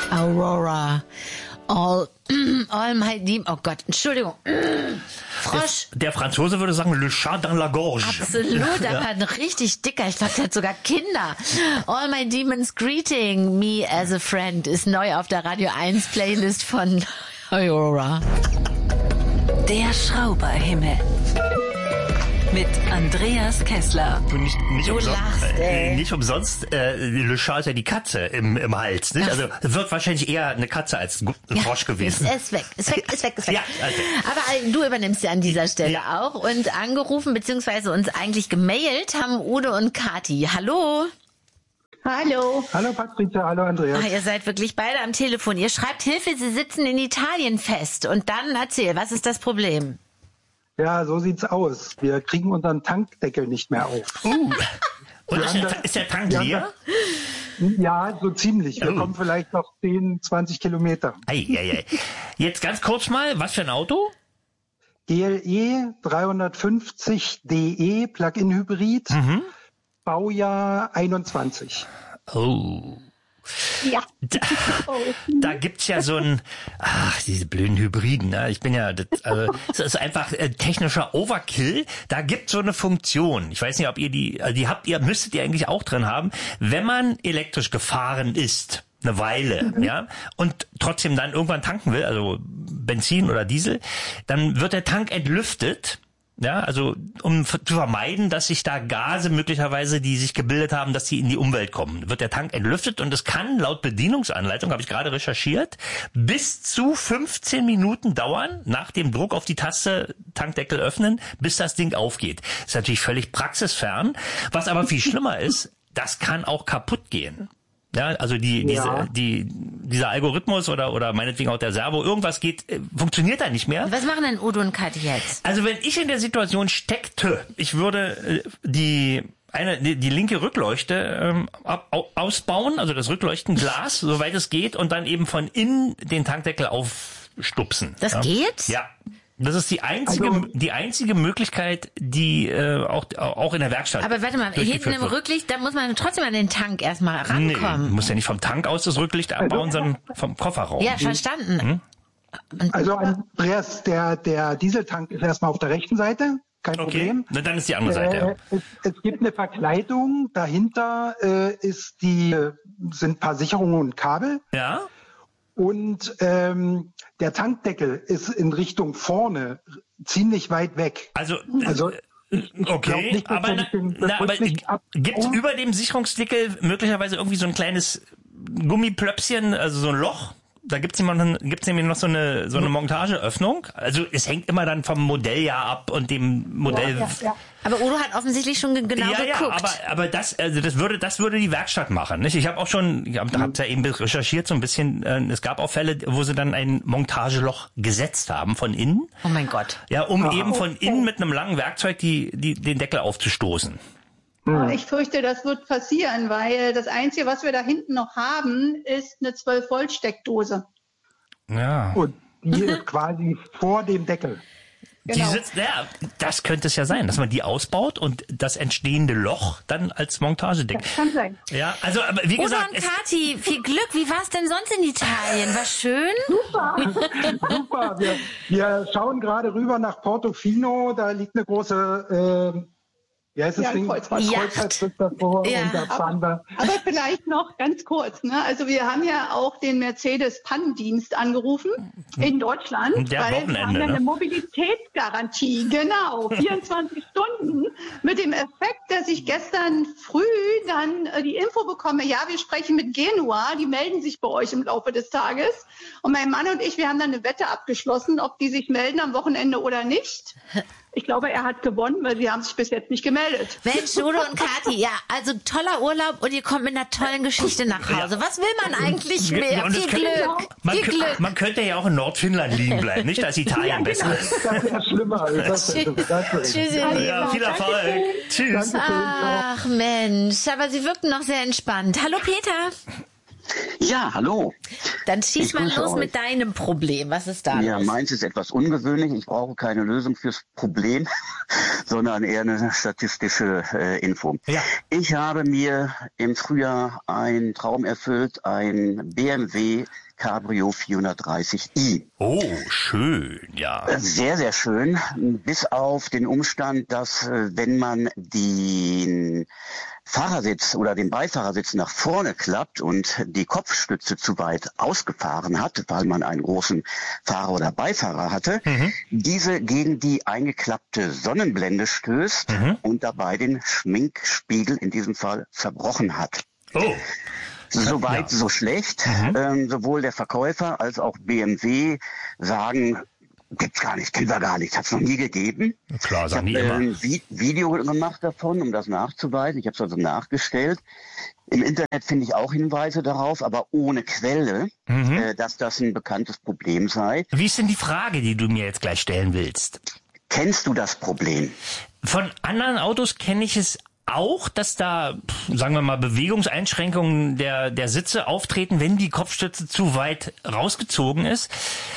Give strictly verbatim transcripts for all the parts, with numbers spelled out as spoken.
Aurora. All, all my deep, oh Gott, Entschuldigung. Frosch. Der, der Franzose würde sagen, le chat dans la gorge. Absolut, aber ein richtig dicker. Ich glaube, der hat sogar Kinder. All my demons greeting me as a friend ist neu auf der Radio eins Playlist von Aurora. Der Schrauberhimmel. Mit Andreas Kessler. Nicht, nicht, Du umsonst, lachst, äh, ey. nicht umsonst, äh, Le Chat ist ja die Katze im, im Hals, nicht? Also wird wahrscheinlich eher eine Katze als ein Ja, Frosch gewesen. Ist, ist weg, ist weg, ist weg, ist weg. Ja, also. Aber äh, du übernimmst ja an dieser Stelle Ja. auch und angerufen beziehungsweise uns eigentlich gemailt haben Udo und Kati. Hallo. Hallo. Hallo Patricia, hallo Andreas. Ah, ihr seid wirklich beide am Telefon. Ihr schreibt Hilfe, Sie sitzen in Italien fest. Und dann erzähl, was ist das Problem? Ja, so sieht's aus. Wir kriegen unseren Tankdeckel nicht mehr auf. Uh. Und Wir ist haben der, das- ist der Tank wir haben leer? Ja, so ziemlich. Wir Oh. kommen vielleicht noch zehn, zwanzig Kilometer. Ei, ei, ei. Jetzt ganz kurz mal, was für ein Auto? G L E dreihundertfünfzig D E Plug-in-Hybrid, Mhm. Baujahr einundzwanzig. Oh. Ja. Da, da gibt's ja so ein, ach, diese blöden Hybriden, ne? Ich bin ja, das, also, das ist einfach äh, technischer Overkill. Da gibt's so eine Funktion. Ich weiß nicht, ob ihr die, also die habt ihr, müsstet ihr eigentlich auch drin haben. Wenn man elektrisch gefahren ist, eine Weile, Mhm. ja, und trotzdem dann irgendwann tanken will, also Benzin oder Diesel, dann wird der Tank entlüftet. Ja, also um f- zu vermeiden, dass sich da Gase möglicherweise, die sich gebildet haben, dass die in die Umwelt kommen, wird der Tank entlüftet und es kann laut Bedienungsanleitung, habe ich gerade recherchiert, bis zu fünfzehn Minuten dauern nach dem Druck auf die Taste Tankdeckel öffnen, bis das Ding aufgeht. Das ist natürlich völlig praxisfern. Was aber viel schlimmer ist, das kann auch kaputt gehen. Ja, also die, diese, Ja. die, dieser Algorithmus oder, oder meinetwegen auch der Servo, irgendwas geht, äh, funktioniert da nicht mehr. Was machen denn Udo und Kati jetzt? Also wenn ich in der Situation steckte, ich würde äh, die eine die, die linke Rückleuchte ähm, ab, au, ausbauen, also das Rückleuchtenglas, soweit es geht, und dann eben von innen den Tankdeckel aufstupsen. Das ja. geht? Ja. Das ist die einzige Also- die einzige Möglichkeit, die äh, auch auch in der Werkstatt. Aber warte mal, hinten durchgeführt im wird. Rücklicht, da muss man trotzdem an den Tank erstmal Nee, rankommen. du musst ja nicht vom Tank aus das Rücklicht abbauen, sondern vom Kofferraum. Ja, verstanden. Und, Also Andreas, der, der Dieseltank ist erstmal auf der rechten Seite, kein Okay, Problem. na, dann ist die andere Seite. Ja. Äh, es, es gibt eine Verkleidung, dahinter äh, ist die, äh, sind ein paar Sicherungen und Kabel. Ja? Und ähm, der Tankdeckel ist in Richtung vorne ziemlich weit weg. Also, Also äh, glaub okay, nicht, dass aber, man na, den na, aber Rücklicht ab- gibt's Oh. über dem Sicherungsdeckel möglicherweise irgendwie so ein kleines Gummiplöpschen, also so ein Loch? Da gibt's jemanden, gibt's nämlich noch so eine so eine Montageöffnung. Also es hängt immer dann vom Modelljahr ab und dem Modell. Ja, ja. aber Udo hat offensichtlich schon ge- genau ja, ja, geguckt. aber aber das also das würde das würde die Werkstatt machen, nicht? Ich habe auch schon, ich habe hab's ja eben recherchiert so ein bisschen. Äh, es gab auch Fälle, wo sie dann ein Montageloch gesetzt haben von innen. Oh mein Gott. Ja, um eben von innen mit einem langen Werkzeug die die den Deckel aufzustoßen. Aber ich fürchte, das wird passieren, weil das Einzige, was wir da hinten noch haben, ist eine zwölf Volt Steckdose. Ja. Und die ist quasi vor dem Deckel. Die Genau. sitzt, ja, das könnte es ja sein, dass man die ausbaut und das entstehende Loch dann als Montagedeck. Das kann sein. Ja, also aber wie Udo gesagt, und es, Kati, viel Glück. Wie war's denn sonst in Italien? War schön? Super, wir, wir schauen gerade rüber nach Portofino, da liegt eine große, äh, wie heißt das Ja, ein Ding? Kreuzfahrt. Kreuzfahrt ist davor Ja. und da fahren wir. Aber vielleicht noch ganz kurz, ne? Also wir haben ja auch den Mercedes-Pannendienst angerufen in Deutschland, Der weil wir Wochenende, haben ja ne? eine Mobilitätsgarantie, genau, vierundzwanzig Stunden, mit dem Effekt, dass ich gestern früh dann äh, die Info bekomme, ja, wir sprechen mit Genua, die melden sich bei euch im Laufe des Tages. Und mein Mann und ich, wir haben dann eine Wette abgeschlossen, ob die sich melden am Wochenende oder nicht. Ich glaube, er hat gewonnen, weil sie haben sich bis jetzt nicht gemeldet. Mensch, Udo und Kati, ja, also toller Urlaub und ihr kommt mit einer tollen Geschichte nach Hause. Was will man eigentlich mehr? und es Viel könnte- Glück, man, viel kö- Glück. man könnte ja auch in Nordfinnland liegen bleiben, nicht, dass Italien besser ist. Das wäre schlimmer. Das wäre das wäre- Tschüss, ihr Lieben. Ja, viel Erfolg. Tschüss. Ach Mensch, aber Sie wirkten noch sehr entspannt. Hallo Peter. Ja, hallo. Dann schieß Ich mal grüße los euch. mit deinem Problem. Was ist da Ja, los? meins ist etwas ungewöhnlich. Ich brauche keine Lösung fürs Problem, sondern eher eine statistische äh, Info. Ja. Ich habe mir im Frühjahr einen Traum erfüllt, ein B M W Cabrio vierhundertdreißig i. Oh, schön, ja. Sehr, sehr schön, bis auf den Umstand, dass äh, wenn man den Fahrersitz oder den Beifahrersitz nach vorne klappt und die Kopfstütze zu weit ausgefahren hat, weil man einen großen Fahrer oder Beifahrer hatte, mhm. diese gegen die eingeklappte Sonnenblende stößt mhm. und dabei den Schminkspiegel in diesem Fall zerbrochen hat. Oh. Soweit, ja. so schlecht. Mhm. Ähm, sowohl der Verkäufer als auch B M W sagen, gibt's gar nicht, kennen wir gar nicht, hat's noch nie gegeben. Klar, sagen die ich habe immer. äh, ein Vi- Video gemacht davon, um das nachzuweisen. Ich habe es also nachgestellt. Im Internet finde ich auch Hinweise darauf, aber ohne Quelle, mhm. äh, dass das ein bekanntes Problem sei. Wie ist denn die Frage, die du mir jetzt gleich stellen willst? Kennst du das Problem? Von anderen Autos kenne ich es auch, dass da, sagen wir mal, Bewegungseinschränkungen der der Sitze auftreten, wenn die Kopfstütze zu weit rausgezogen ist.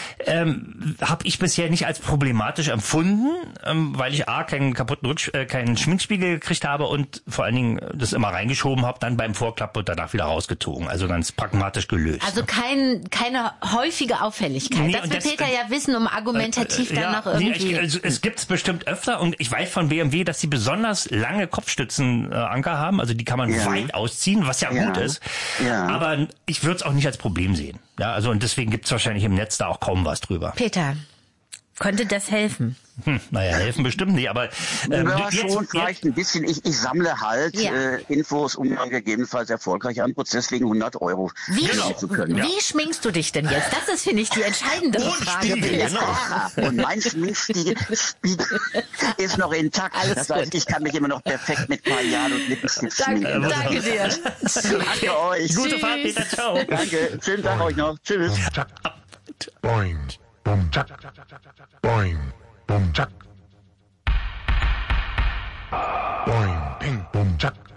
Ähm, habe ich bisher nicht als problematisch empfunden, ähm, weil ich a keinen kaputten Rutsch, äh, keinen Schminkspiegel gekriegt habe und vor allen Dingen das immer reingeschoben habe, dann beim Vorklappen und danach wieder rausgezogen. Also ganz pragmatisch gelöst. Also kein keine häufige Auffälligkeit. Nee, das und will das- Peter ja wissen, um argumentativ Äh, dann ja, noch irgendwie... nee, ich, also, es gibt's bestimmt öfter und ich weiß von B M W, dass sie besonders lange Kopfstützenanker haben, also die kann man Ja. weit ausziehen, was ja, Ja. gut ist. Ja. Aber ich würde es auch nicht als Problem sehen. Ja, also und deswegen gibt's wahrscheinlich im Netz da auch kaum was drüber. Peter, könnte das helfen? Hm, naja, helfen bestimmt nicht, aber ähm, ja, jetzt, schon jetzt, vielleicht ein bisschen. Ich, ich sammle halt Ja. äh, Infos, um dann gegebenenfalls erfolgreich einen Prozess wegen hundert Euro Wie, gewinnen zu können. wie schminkst du dich denn jetzt? Das ist, finde ich, die entscheidendere Und Frage. Spiegel, Peter. genau. Ah, und mein Schminkspiegel Spiegel ist noch intakt. Alles das heißt, gut. ich kann mich immer noch perfekt mit Kajal und Lippenstift Danke, schminken. danke dir. Danke euch. Gute Fahrt, Peter, ciao. Danke. Schönen Tag euch noch. Tschüss. Boing, boom, chuck, boing, boom, chuck. Boing, ping, boom, chuck.